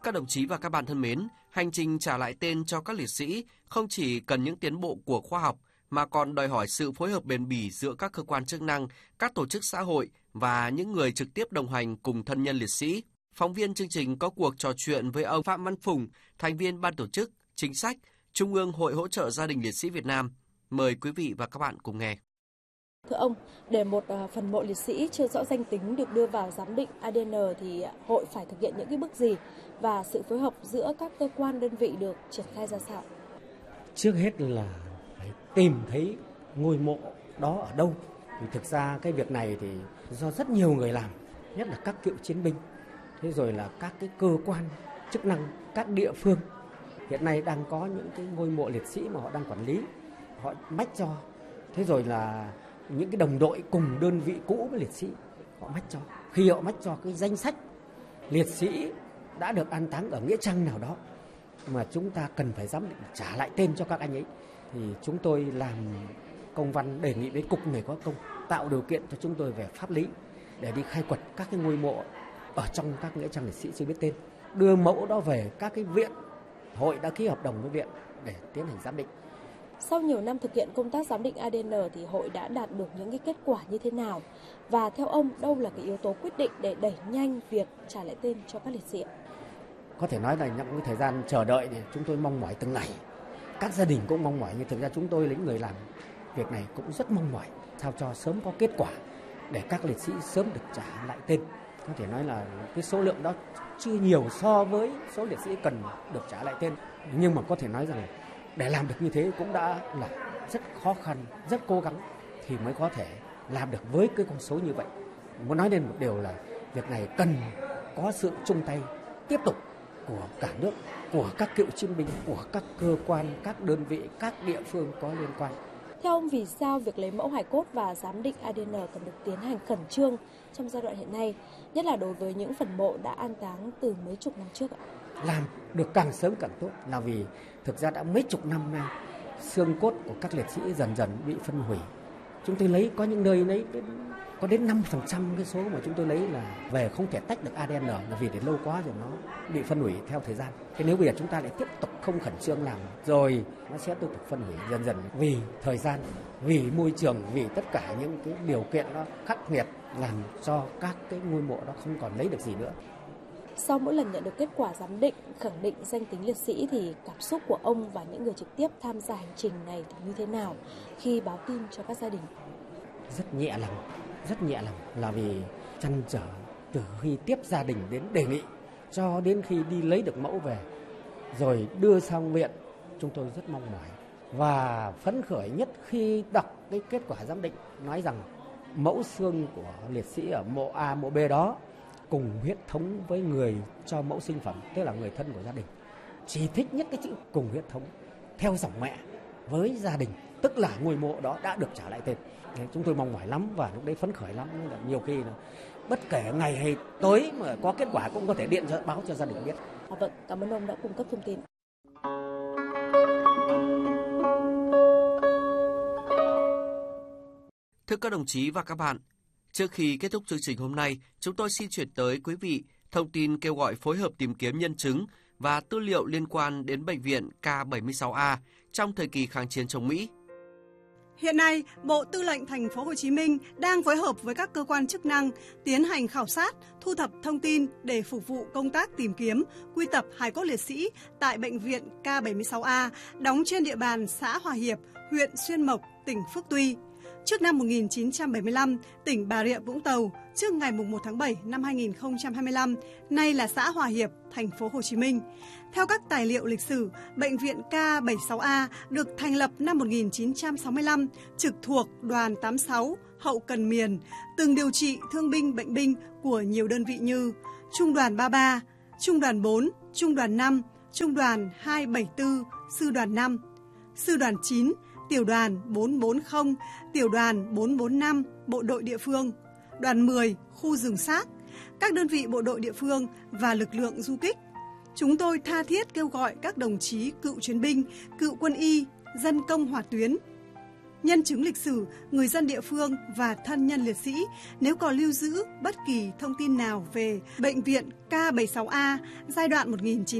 Các đồng chí và các bạn thân mến, hành trình trả lại tên cho các liệt sĩ không chỉ cần những tiến bộ của khoa học mà còn đòi hỏi sự phối hợp bền bỉ giữa các cơ quan chức năng, các tổ chức xã hội và những người trực tiếp đồng hành cùng thân nhân liệt sĩ. Phóng viên chương trình có cuộc trò chuyện với ông Phạm Văn Phùng, thành viên ban tổ chức chính sách Trung ương Hội hỗ trợ gia đình liệt sĩ Việt Nam. Mời quý vị và các bạn cùng nghe. Thưa ông, để một phần mộ liệt sĩ chưa rõ danh tính được đưa vào giám định ADN thì hội phải thực hiện những cái bước gì và sự phối hợp giữa các cơ quan đơn vị được triển khai ra sao? Trước hết là phải tìm thấy ngôi mộ đó ở đâu. Thì thực ra cái việc này thì do rất nhiều người làm, nhất là các cựu chiến binh, thế rồi là các cái cơ quan chức năng, các địa phương hiện nay đang có những cái ngôi mộ liệt sĩ mà họ đang quản lý, họ mách cho. Thế rồi là những cái đồng đội cùng đơn vị cũ với liệt sĩ họ mách cho. Khi họ mách cho cái danh sách liệt sĩ đã được an táng ở nghĩa trang nào đó mà chúng ta cần phải giám định trả lại tên cho các anh ấy, thì chúng tôi làm công văn đề nghị với Cục Người có công tạo điều kiện cho chúng tôi về pháp lý để đi khai quật các cái ngôi mộ ở trong các nghĩa trang liệt sĩ chưa biết tên, đưa mẫu đó về các cái viện. Hội đã ký hợp đồng với viện để tiến hành giám định. Sau nhiều năm thực hiện công tác giám định ADN thì hội đã đạt được những cái kết quả như thế nào? Và theo ông, đâu là cái yếu tố quyết định để đẩy nhanh việc trả lại tên cho các liệt sĩ? Có thể nói là trong cái thời gian chờ đợi thì chúng tôi mong mỏi từng ngày. Các gia đình cũng mong mỏi, nhưng thực ra chúng tôi là những người làm việc này cũng rất mong mỏi sao cho sớm có kết quả để các liệt sĩ sớm được trả lại tên. Có thể nói là cái số lượng đó chưa nhiều so với số liệt sĩ cần được trả lại tên, nhưng mà có thể nói rằng để làm được như thế cũng đã là rất khó khăn, rất cố gắng thì mới có thể làm được với cái con số như vậy. Muốn nói đến một điều là việc này cần có sự chung tay tiếp tục của cả nước, của các cựu chiến binh, của các cơ quan, các đơn vị, các địa phương có liên quan. Theo ông, vì sao việc lấy mẫu hài cốt và giám định ADN cần được tiến hành khẩn trương trong giai đoạn hiện nay, nhất là đối với những phần mộ đã an táng từ mấy chục năm trước ạ? Làm được càng sớm càng tốt, là vì thực ra đã mấy chục năm nay xương cốt của các liệt sĩ dần dần bị phân hủy. Chúng tôi lấy có những nơi lấy có đến 5% cái số mà chúng tôi lấy là về không thể tách được ADN, là vì để lâu quá rồi nó bị phân hủy theo thời gian. Thế nếu bây giờ chúng ta lại tiếp tục không khẩn trương làm rồi nó sẽ tiếp tục phân hủy dần dần, vì thời gian, vì môi trường, vì tất cả những cái điều kiện nó khắc nghiệt làm cho các cái ngôi mộ đó không còn lấy được gì nữa. Sau mỗi lần nhận được kết quả giám định, khẳng định danh tính liệt sĩ thì cảm xúc của ông và những người trực tiếp tham gia hành trình này thì như thế nào khi báo tin cho các gia đình? Rất nhẹ lòng, là vì trăn trở từ khi tiếp gia đình đến đề nghị cho đến khi đi lấy được mẫu về rồi đưa sang viện. Chúng tôi rất mong mỏi và phấn khởi nhất khi đọc cái kết quả giám định nói rằng mẫu xương của liệt sĩ ở mộ A, mộ B đó cùng huyết thống với người cho mẫu sinh phẩm, tức là người thân của gia đình. Chỉ thích nhất cái chữ cùng huyết thống theo dòng mẹ với gia đình, tức là ngôi mộ đó đã được trả lại tên. Chúng tôi mong mỏi lắm và lúc đấy phấn khởi lắm. Nhiều khi là bất kể ngày hay tối mà có kết quả cũng có thể điện cho báo cho gia đình biết. Vâng, cảm ơn ông đã cung cấp thông tin. Thưa các đồng chí và các bạn, trước khi kết thúc chương trình hôm nay, chúng tôi xin chuyển tới quý vị thông tin kêu gọi phối hợp tìm kiếm nhân chứng và tư liệu liên quan đến bệnh viện K76A trong thời kỳ kháng chiến chống Mỹ. Hiện nay, Bộ Tư lệnh Thành phố Hồ Chí Minh đang phối hợp với các cơ quan chức năng tiến hành khảo sát, thu thập thông tin để phục vụ công tác tìm kiếm, quy tập hài cốt liệt sĩ tại bệnh viện K76A đóng trên địa bàn xã Hòa Hiệp, huyện Xuyên Mộc, tỉnh Phước Tuy. Trước năm 1975, tỉnh Bà Rịa Vũng Tàu, trước ngày 1 tháng 7 năm 2025, nay là xã Hòa Hiệp, thành phố Hồ Chí Minh. Theo các tài liệu lịch sử, bệnh viện K76A được thành lập năm 1965, trực thuộc đoàn 86, hậu cần miền, từng điều trị thương binh bệnh binh của nhiều đơn vị như Trung đoàn 33, Trung đoàn 4, Trung đoàn 5, Trung đoàn 274, Sư đoàn 5, Sư đoàn 9, Tiểu đoàn 440, Tiểu đoàn 445, bộ đội địa phương, đoàn 10, khu rừng sát, các đơn vị bộ đội địa phương và lực lượng du kích. Chúng tôi tha thiết kêu gọi các đồng chí cựu chiến binh, cựu quân y, dân công hỏa tuyến, nhân chứng lịch sử, người dân địa phương và thân nhân liệt sĩ nếu có lưu giữ bất kỳ thông tin nào về bệnh viện K76A giai đoạn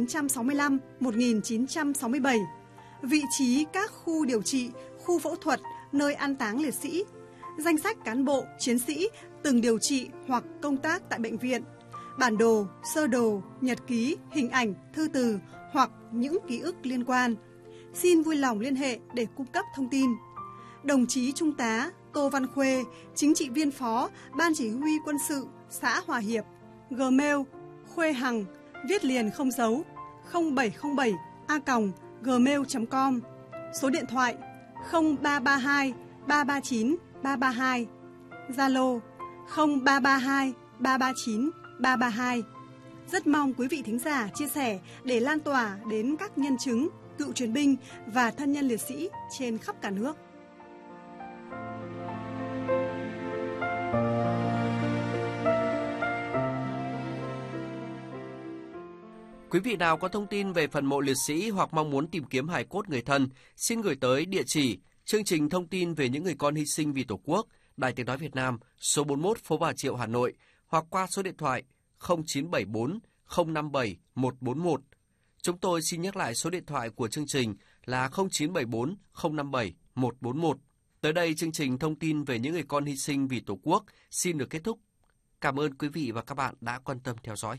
1965-1967, vị trí các khu điều trị, khu phẫu thuật, nơi an táng liệt sĩ, danh sách cán bộ, chiến sĩ từng điều trị hoặc công tác tại bệnh viện, bản đồ, sơ đồ, nhật ký, hình ảnh, thư từ hoặc những ký ức liên quan. Xin vui lòng liên hệ để cung cấp thông tin. Đồng chí Trung tá Tô Văn Khuê, chính trị viên phó Ban Chỉ huy Quân sự xã Hòa Hiệp, Gmail Khuê Hằng, viết liền không dấu, 0707a@gmail.com, số điện thoại 0332 339 332, Zalo 0332 339 332. Rất mong quý vị thính giả chia sẻ để lan tỏa đến các nhân chứng, cựu chiến binh và thân nhân liệt sĩ trên khắp cả nước. Quý vị nào có thông tin về phần mộ liệt sĩ hoặc mong muốn tìm kiếm hài cốt người thân, xin gửi tới địa chỉ chương trình thông tin về những người con hy sinh vì Tổ quốc, Đài Tiếng nói Việt Nam, số 41 phố Bà Triệu, Hà Nội, hoặc qua số điện thoại 0974 057 141. Chúng tôi xin nhắc lại số điện thoại của chương trình là 0974 057 141. Tới đây, chương trình thông tin về những người con hy sinh vì Tổ quốc xin được kết thúc. Cảm ơn quý vị và các bạn đã quan tâm theo dõi.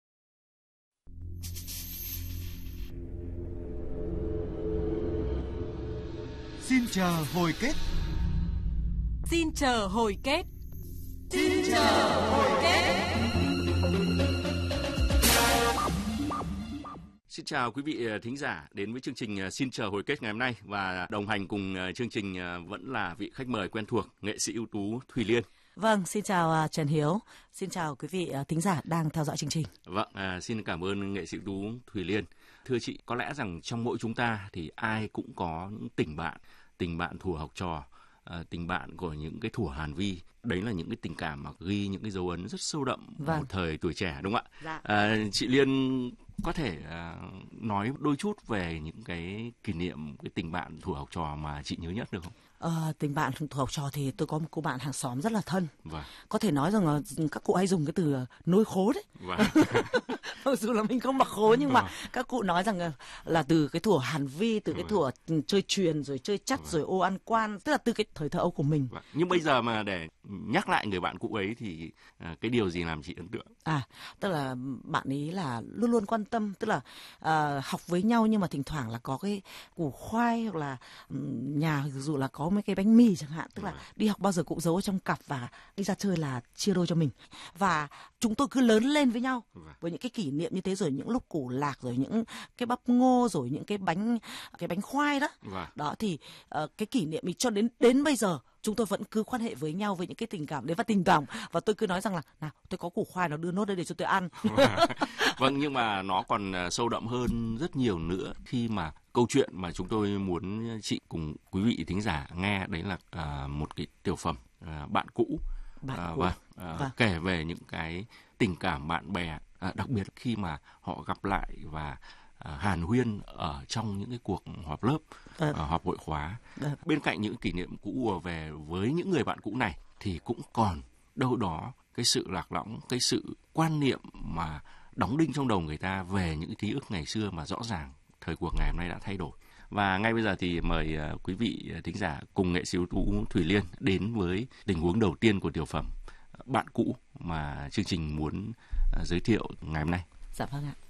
Xin chờ hồi kết. Xin chờ hồi kết. Xin chờ hồi kết. Xin chào quý vị thính giả đến với chương trình Xin chờ hồi kết ngày hôm nay, và đồng hành cùng chương trình vẫn là vị khách mời quen thuộc, nghệ sĩ ưu tú Thùy Liên. Vâng, xin chào Trần Hiếu, xin chào quý vị thính giả đang theo dõi chương trình. Vâng, xin cảm ơn nghệ sĩ ưu tú Thùy Liên. Thưa chị, có lẽ rằng trong mỗi chúng ta thì ai cũng có những tình bạn thuở học trò, tình bạn của những cái thuở Hàn Vi. Đấy là những cái tình cảm mà ghi những cái dấu ấn rất sâu đậm vào một thời tuổi trẻ, đúng không ạ? Dạ. Chị Liên có thể nói đôi chút về những cái kỷ niệm, cái tình bạn thuở học trò mà chị nhớ nhất được không? Tình bạn thuở học trò thì tôi có một cô bạn hàng xóm rất là thân. Vâng. Có thể nói rằng các cụ hay dùng cái từ nối khố đấy. Vâng. Mặc dù là mình không mặc khố nhưng mà các cụ nói rằng là từ cái thuở Hàn Vi, từ cái thuở chơi chuyền rồi chơi chắt rồi ô ăn quan, tức là từ cái thời thơ ấu của mình. Nhưng bây giờ mà để nhắc lại người bạn cũ ấy thì cái điều gì làm chị ấn tượng? Tức là bạn ấy là luôn luôn quan tâm, tức là học với nhau nhưng mà thỉnh thoảng là có cái củ khoai hoặc là nhà dù là có mấy cái bánh mì chẳng hạn, tức là đi học bao giờ cũng giấu ở trong cặp và đi ra chơi là chia đôi cho mình. Và chúng tôi cứ lớn lên với nhau với những cái kỷ niệm như thế, rồi những lúc củ lạc, rồi những cái bắp ngô, rồi những cái bánh khoai đó. Đó thì cái kỷ niệm ấy cho đến bây giờ chúng tôi vẫn cứ quan hệ với nhau với những cái tình cảm đấy, và tình cảm, và tôi cứ nói rằng là nào tôi có củ khoai, nó đưa nốt đây để cho tôi ăn. Vâng, nhưng mà nó còn sâu đậm hơn rất nhiều nữa khi mà câu chuyện mà chúng tôi muốn chị cùng quý vị thính giả nghe đấy là một cái tiểu phẩm Bạn Cũ. Kể về những cái tình cảm bạn bè, đặc biệt khi mà họ gặp lại và hàn huyên ở trong những cái cuộc họp lớp, họp hội khóa. Bên cạnh những kỷ niệm cũ ùa về với những người bạn cũ này thì cũng còn đâu đó cái sự lạc lõng, cái sự quan niệm mà đóng đinh trong đầu người ta về những ký ức ngày xưa mà rõ ràng thời cuộc ngày hôm nay đã thay đổi. Và ngay bây giờ thì mời quý vị thính giả cùng nghệ sĩ ưu tú Thùy Liên đến với tình huống đầu tiên của tiểu phẩm Bạn Cũ mà chương trình muốn giới thiệu ngày hôm nay. Dạ vâng ạ.